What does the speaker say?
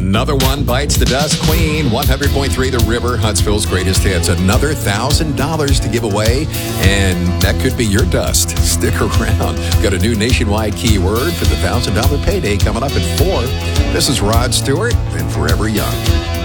Another one bites the dust. Queen, 100.3 The River, Huntsville's greatest hits. Another $1,000 to give away, and that could be your dust. Stick around. Got a new nationwide keyword for the $1,000 payday coming up at 4. This is Rod Stewart and Forever Young.